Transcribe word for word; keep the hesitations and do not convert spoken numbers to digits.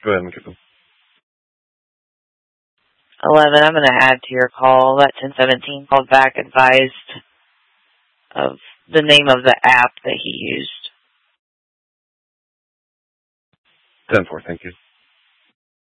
Go ahead and give them. eleven, I'm going to add to your call. That ten seventeen called back, advised of the name of the app that he used. ten four, thank you.